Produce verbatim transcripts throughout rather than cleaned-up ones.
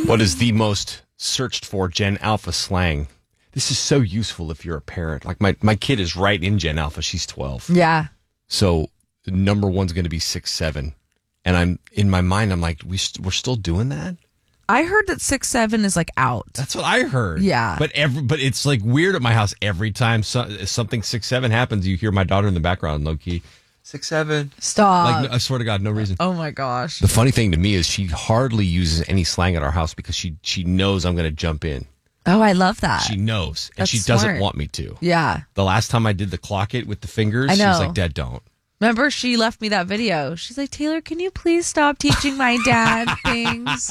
What is the most searched for Gen Alpha slang? This is so useful if you're a parent. Like my, my kid is right in Gen Alpha. She's twelve. Yeah. So the number one's going to be six seven. And I'm in my mind, I'm like, we st- we're still doing that? I heard that six seven is like out. That's what I heard. Yeah. But every, but it's like weird at my house. Every time so, something six seven happens, you hear my daughter in the background, low key. Six seven. Stop. Like, I swear to God, no reason. Oh my gosh. The funny thing to me is she hardly uses any slang at our house because she she knows I'm going to jump in. Oh, I love that. She knows, and That's she doesn't smart. want me to. Yeah. The last time I did the clock it with the fingers, I she was know. like, Dad, don't. Remember, she left me that video. She's like, Taylor, can you please stop teaching my dad things?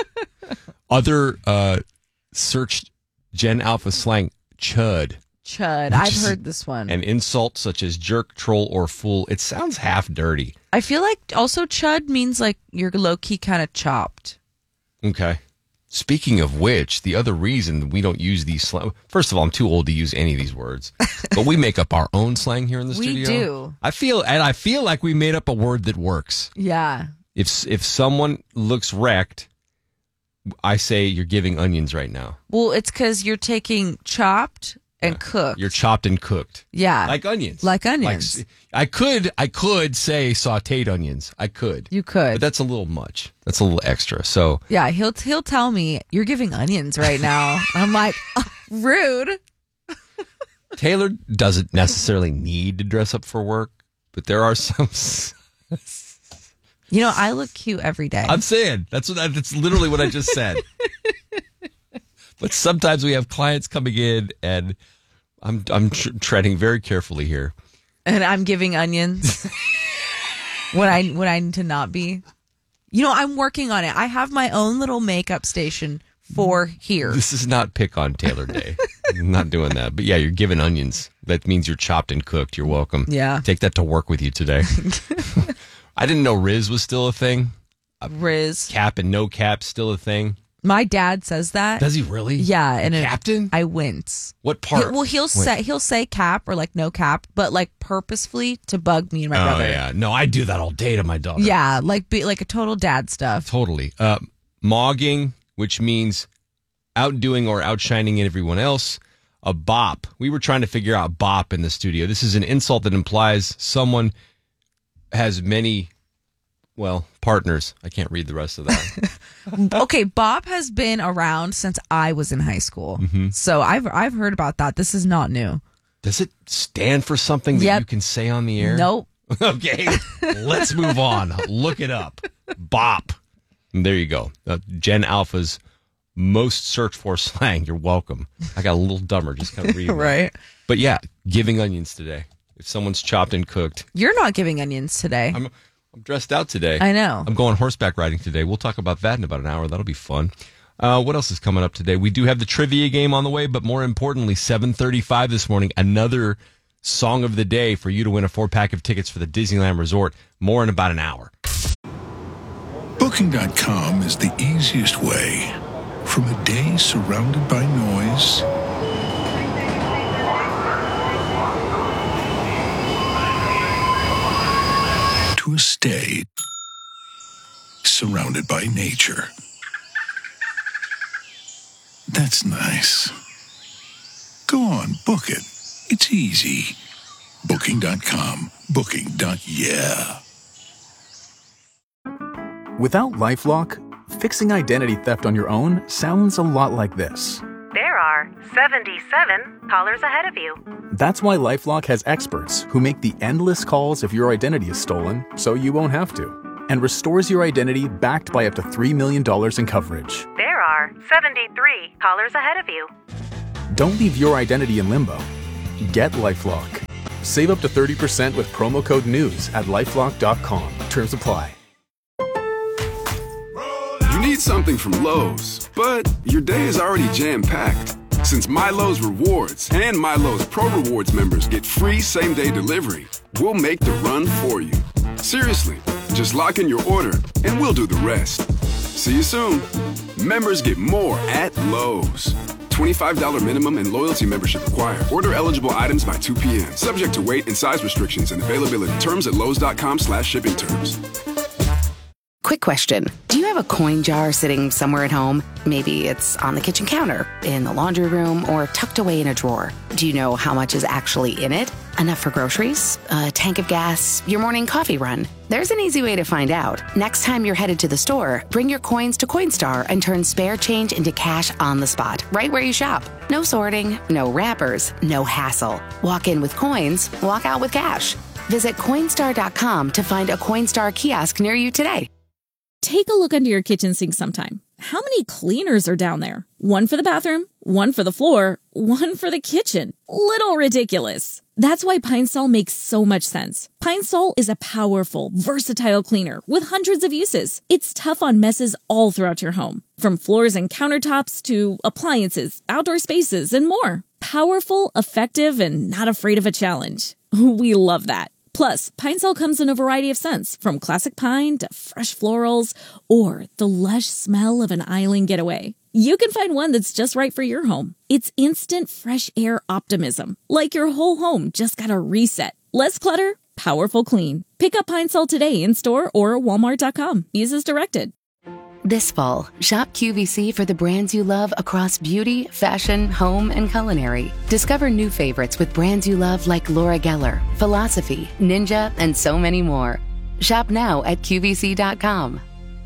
Other uh, searched Gen Alpha slang, chud. Chud. Which I've is heard this one. An insult such as jerk, troll, or fool. It sounds half dirty. I feel like also chud means like you're low-key kind of chopped. Okay. Speaking of which, the other reason we don't use these slang... First of all, I'm too old to use any of these words. But we make up our own slang here in the We studio. do. I feel, and I feel like we made up a word that works. Yeah. If if someone looks wrecked, I say you're giving onions right now. Well, it's because you're taking chopped and cooked. You're chopped and cooked. Yeah. Like onions. Like onions. Like, I could I could say sautéed onions. I could. You could. But that's a little much. That's a little extra. So Yeah, he'll he'll tell me, you're giving onions right now. I'm like, oh, rude. Taylor doesn't necessarily need to dress up for work, but there are some... You know, I look cute every day. I'm saying that's what I, that's literally what I just said. But sometimes we have clients coming in, and I'm I'm tr- treading very carefully here. And I'm giving onions when I when I need to not be. You know, I'm working on it. I have my own little makeup station for here. This is not pick on Taylor Day. I'm not doing that. But yeah, you're giving onions. That means you're chopped and cooked. You're welcome. Yeah. Take that to work with you today. I didn't know Riz was still a thing. Riz. Cap and no cap still a thing. My dad says that. Does he really? Yeah, and The it- captain? I wince. What part? He- well, he'll Wait. say he'll say cap or like no cap, but like purposefully to bug me and my Oh brother. yeah. No, I do that all day to my daughter. Yeah, like be like a total dad stuff. Totally. Uh, mogging, which means outdoing or outshining everyone else. A bop. We were trying to figure out bop in the studio. This is an insult that implies someone has many, well, partners. I can't read the rest of that. Okay, Bob has been around since I was in high school, Mm-hmm. so I've I've heard about that. This is not new. Does it stand for something that Yep. you can say on the air? Nope. Okay, let's move on. Look it up. Bop. And there you go. Uh, Gen Alpha's most searched for slang. You're welcome. I got a little dumber just kind of reading. that. Right. But yeah, giving onions today. If someone's chopped and cooked. You're not giving onions today. I'm I'm dressed out today. I know. I'm going horseback riding today. We'll talk about that in about an hour. That'll be fun. Uh, what else is coming up today? We do have the trivia game on the way, but more importantly, seven thirty-five this morning, another song of the day for you to win a four-pack of tickets for the Disneyland Resort. More in about an hour. Booking dot com is the easiest way from a day surrounded by noise to a stay surrounded by nature. That's nice. Go on, book it. It's easy. Booking dot com. Booking. Yeah. Without LifeLock, fixing identity theft on your own sounds a lot like this. There are seventy-seven callers ahead of you. That's why LifeLock has experts who make the endless calls if your identity is stolen so you won't have to, and restores your identity backed by up to three million dollars in coverage. There are seventy-three callers ahead of you. Don't leave your identity in limbo. Get LifeLock. Save up to thirty percent with promo code NEWS at lifelock dot com. Terms apply. You need something from Lowe's, but your day is already jam-packed. Since MyLowe's Rewards and MyLowe's Pro Rewards members get free same-day delivery, we'll make the run for you. Seriously, just lock in your order and we'll do the rest. See you soon. Members get more at Lowe's. twenty-five dollars minimum and loyalty membership required. Order eligible items by two p.m. Subject to weight and size restrictions and availability. Terms at lowes dot com slash shipping terms. Quick question. Do you have have a coin jar sitting somewhere at home? Maybe it's on the kitchen counter, in the laundry room, or tucked away in a drawer. Do you know how much is actually in it? Enough for groceries, a tank of gas, your morning coffee run? There's an easy way to find out. Next time you're headed to the store, bring your coins to Coinstar and turn spare change into cash on the spot, right where you shop. No sorting, no wrappers, no hassle. Walk in with coins, walk out with cash. Visit Coinstar dot com to find a Coinstar kiosk near you today. Take a look under your kitchen sink sometime. How many cleaners are down there? One for the bathroom, one for the floor, one for the kitchen. Little ridiculous. That's why Pine Sol makes so much sense. Pine Sol is a powerful, versatile cleaner with hundreds of uses. It's tough on messes all throughout your home, from floors and countertops to appliances, outdoor spaces, and more. Powerful, effective, and not afraid of a challenge. We love that. Plus, Pine Sol comes in a variety of scents, from classic pine to fresh florals or the lush smell of an island getaway. You can find one that's just right for your home. It's instant fresh air optimism, like your whole home just got a reset. Less clutter, powerful clean. Pick up Pine Sol today in store or walmart dot com. Use as directed. This fall, shop Q V C for the brands you love across beauty, fashion, home, and culinary. Discover new favorites with brands you love like Laura Geller, Philosophy, Ninja, and so many more. Shop now at Q V C dot com.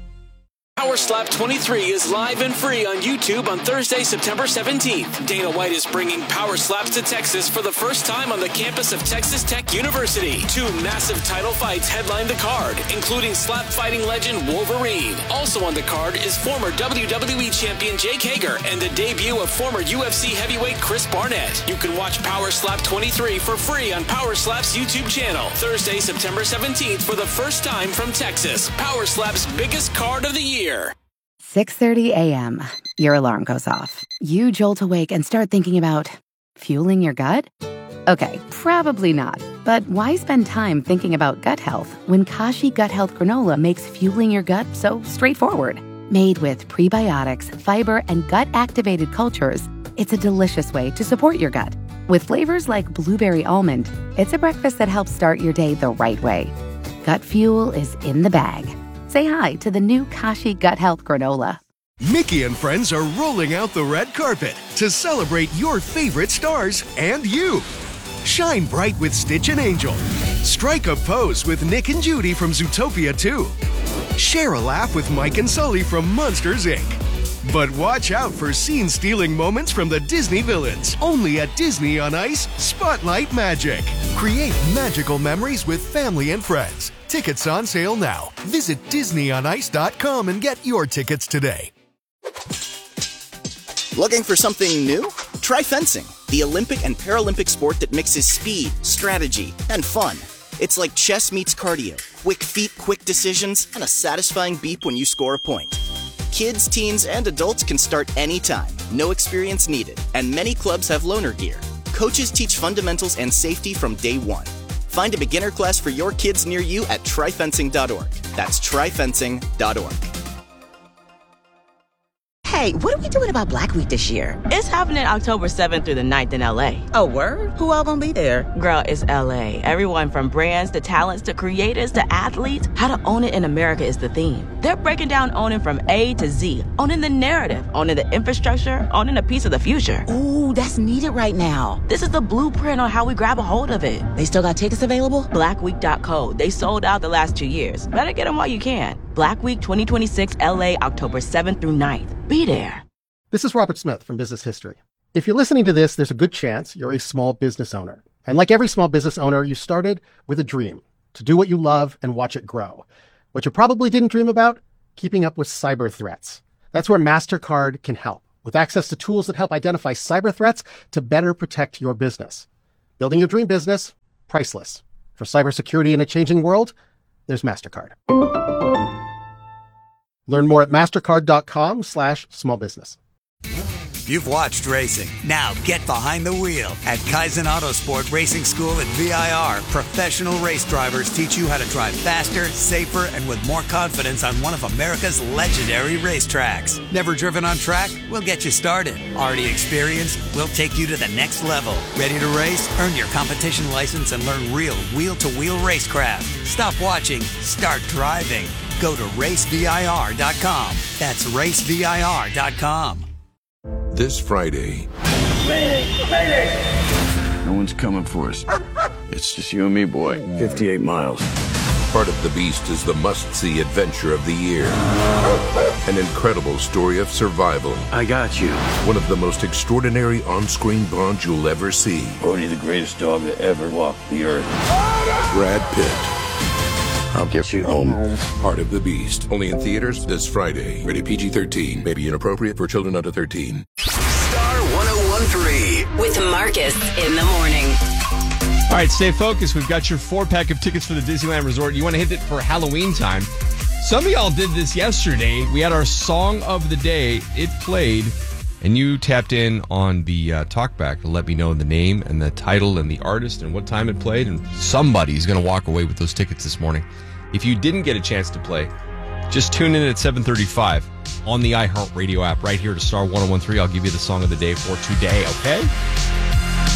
Power Slap twenty-three is live and free on YouTube on Thursday, September seventeenth. Dana White is bringing Power Slaps to Texas for the first time on the campus of Texas Tech University. Two massive title fights headline the card, including slap fighting legend Wolverine. Also on the card is former W W E champion Jake Hager and the debut of former U F C heavyweight Chris Barnett. You can watch Power Slap twenty-three for free on Power Slap's YouTube channel. Thursday, September seventeenth for the first time from Texas. Power Slap's biggest card of the year. six thirty a.m. Your alarm goes off. You jolt awake and start thinking about fueling your gut? Okay, probably not. But why spend time thinking about gut health when Kashi Gut Health Granola makes fueling your gut so straightforward? Made with prebiotics, fiber, and gut-activated cultures, it's a delicious way to support your gut. With flavors like blueberry almond, it's a breakfast that helps start your day the right way. Gut fuel is in the bag. Say hi to the new Kashi Gut Health Granola. Mickey and friends are rolling out the red carpet to celebrate your favorite stars and you. Shine bright with Stitch and Angel. Strike a pose with Nick and Judy from Zootopia two. Share a laugh with Mike and Sully from Monsters, Incorporated. But watch out for scene-stealing moments from the Disney villains. Only at Disney on Ice Spotlight Magic. Create magical memories with family and friends. Tickets on sale now. Visit Disney on Ice dot com and get your tickets today. Looking for something new? Try fencing, the Olympic and Paralympic sport that mixes speed, strategy, and fun. It's like chess meets cardio. Quick feet, quick decisions, and a satisfying beep when you score a point. Kids, teens, and adults can start anytime. No experience needed. And many clubs have loaner gear. Coaches teach fundamentals and safety from day one. Find a beginner class for your kids near you at try fencing dot org. That's try fencing dot org. Hey, what are we doing about Black Week this year? It's happening October seventh through the ninth in L A. Oh, word? Who all gonna be there? Girl, it's L A. Everyone from brands to talents to creators to athletes. How to own it in America is the theme. They're breaking down owning from A to Z. Owning the narrative, owning the infrastructure, owning a piece of the future. Ooh, that's needed right now. This is the blueprint on how we grab a hold of it. They still got tickets available? black week dot co. They sold out the last two years. Better get them while you can. Black Week twenty twenty-six L A, October seventh through ninth. Be there. This is Robert Smith from Business History. If you're listening to this, there's a good chance you're a small business owner. And like every small business owner, you started with a dream to do what you love and watch it grow. What you probably didn't dream about, keeping up with cyber threats. That's where MasterCard can help, with access to tools that help identify cyber threats to better protect your business. Building your dream business, priceless. For cybersecurity in a changing world, there's MasterCard. Learn more at mastercard.com slash small business. You've watched racing. Now get behind the wheel. At Kaizen Autosport Racing School at V I R, professional race drivers teach you how to drive faster, safer, and with more confidence on one of America's legendary racetracks. Never driven on track? We'll get you started. Already experienced? We'll take you to the next level. Ready to race? Earn your competition license and learn real wheel-to-wheel racecraft. Stop watching. Start driving. Go to race vir dot com. That's race vir dot com. This Friday, No one's coming for us. It's just you and me, boy. fifty-eight miles. Part of the Beast is the must-see adventure of the year. An incredible story of survival. I got you. One of the most extraordinary on-screen bonds you'll ever see. Bodie, the greatest dog that ever walked the earth. Brad Pitt. I'll get you home. Part of the Beast. Only in theaters this Friday. Rated P G thirteen. May be inappropriate for children under thirteen. Star one oh one three with Marcus in the morning. All right, stay focused. We've got your four-pack of tickets for the Disneyland Resort. You want to hit it for Halloween time. Some of y'all did this yesterday. We had our song of the day. It played, and you tapped in on the uh, talkback to let me know the name and the title and the artist and what time it played, and somebody's going to walk away with those tickets this morning. If you didn't get a chance to play, just tune in at seven thirty-five on the iHeartRadio app right here to Star one oh one three. I'll give you the song of the day for today, okay?